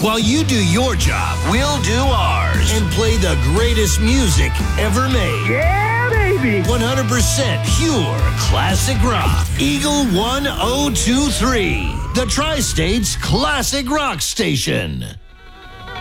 While you do your job, we'll do ours and play the greatest music ever made. Yeah, baby! 100% pure classic rock. Eagle 1023, the Tri-State's classic rock station.